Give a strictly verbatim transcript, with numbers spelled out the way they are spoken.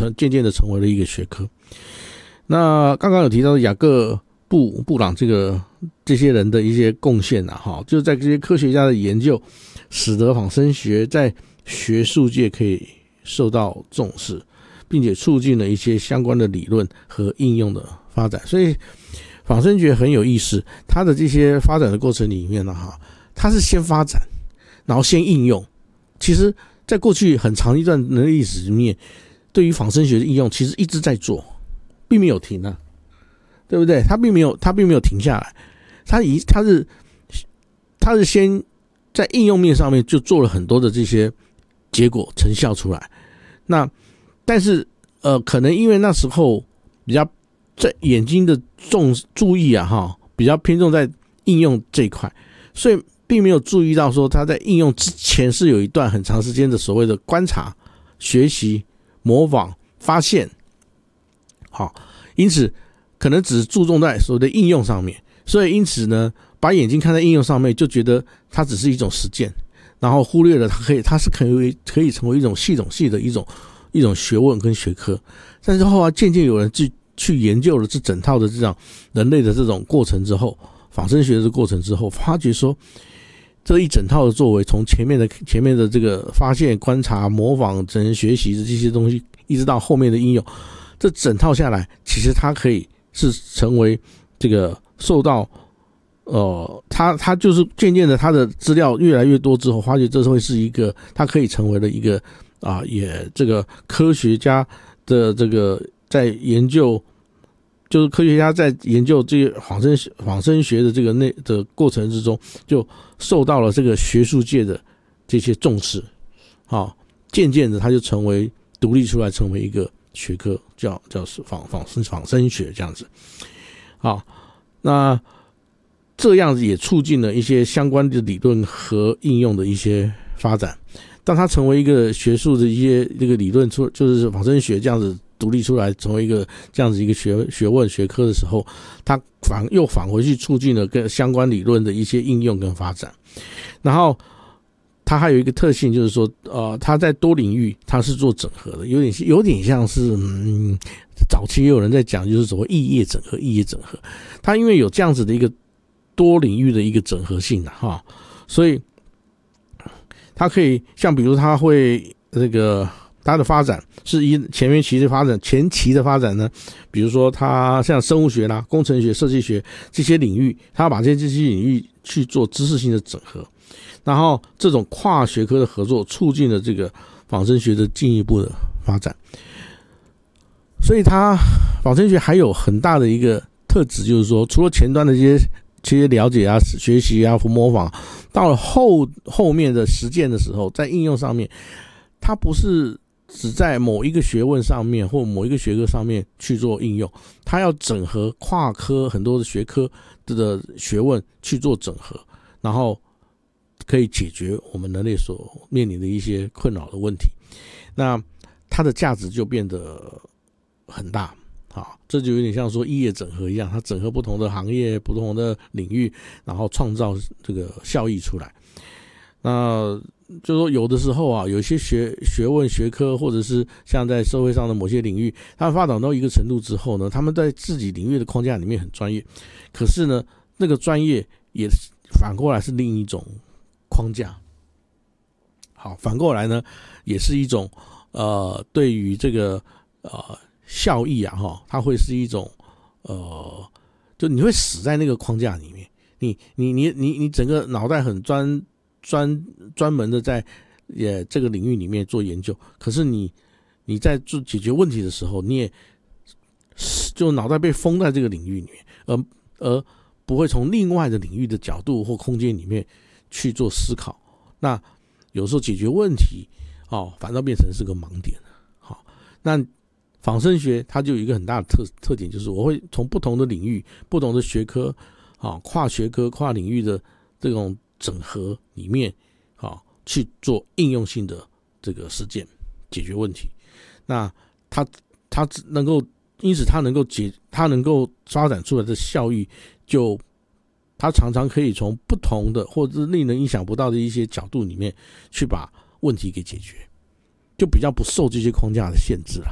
成渐渐的成为了一个学科。那刚刚有提到雅各布布朗这个这些人的一些贡献啊，哈，就是在这些科学家的研究，使得仿生学在学术界可以受到重视，并且促进了一些相关的理论和应用的发展。所以仿生学很有意思，它的这些发展的过程里面呢，哈，它是先发展，然后先应用。其实在过去很长一段的历史里面，对于仿生学的应用其实一直在做，并没有停啊，对不对？它并没有，它并没有停下来，它以它是它是先在应用面上面就做了很多的这些结果成效出来。那但是呃，可能因为那时候比较在眼睛的重注意啊，哈，比较偏重在应用这一块，所以并没有注意到说它在应用之前是有一段很长时间的所谓的观察、学习、模仿、发现。好，因此可能只注重在所谓的应用上面，所以因此呢，把眼睛看在应用上面，就觉得它只是一种实践。然后忽略了它可以，它是可以可以成为一种系统性的一种一种学问跟学科。但是后来渐渐有人去去研究了这整套的这种人类的这种过程之后，仿生学的过程之后，发觉说这一整套的作为，从前面的前面的这个发现、观察、模仿、整人学习的这些东西，一直到后面的应用，这整套下来，其实它可以是成为这个受到。呃，他他就是渐渐的，他的资料越来越多之后，发觉这会是一个，他可以成为了一个啊，也这个科学家的这个在研究，就是科学家在研究这个仿生仿生学的这个内的过程之中，就受到了这个学术界的这些重视，好，渐渐的他就成为独立出来，成为一个学科，叫叫仿仿生仿生学这样子，好，那。这样子也促进了一些相关的理论和应用的一些发展。当它成为一个学术的一些这个理论出，就是仿生学这样子独立出来，成为一个这样子一个学学问学科的时候，它反又返回去促进了跟相关理论的一些应用跟发展。然后它还有一个特性，就是说，呃，它在多领域它是做整合的，有点有点像是嗯，早期也有人在讲，就是所谓异业整合，异业整合。它因为有这样子的一个多领域的一个整合性啊，哈，所以它可以像比如它会这个它的发展是以前面期的发展前期的发展呢，比如说它像生物学啦、工程学、设计学这些领域，它把这些领域去做知识性的整合，然后这种跨学科的合作促进了这个仿生学的进一步的发展。所以它仿生学还有很大的一个特质，就是说除了前端的这些这些了解啊、学习啊、模仿，到了后后面的实践的时候，在应用上面，它不是只在某一个学问上面或某一个学科上面去做应用，它要整合跨科很多的学科的学问去做整合，然后可以解决我们人类所面临的一些困扰的问题，那它的价值就变得很大。好，这就有点像说异业整合一样，它整合不同的行业、不同的领域，然后创造这个效益出来。那就是说，有的时候啊，有些学学问、学科，或者是像在社会上的某些领域，他们发展到一个程度之后呢，他们在自己领域的框架里面很专业，可是呢，那个专业也反过来是另一种框架。好，反过来呢，也是一种呃，对于这个呃。效益啊，哈，它会是一种，呃，就你会死在那个框架里面，你你你你你整个脑袋很专专专门的在也这个领域里面做研究，可是你你在做解决问题的时候，你也就脑袋被封在这个领域里面，而而不会从另外的领域的角度或空间里面去做思考。那有时候解决问题，哦，反倒变成是个盲点。好，那。仿生学它就有一个很大的 特, 特点，就是我会从不同的领域、不同的学科、啊、跨学科、跨领域的这种整合里面，啊、去做应用性的这个实践，解决问题。那它它能够，因此它能够解，它能够发展出来的效益，就它常常可以从不同的或者是令人意想不到的一些角度里面去把问题给解决，就比较不受这些框架的限制了。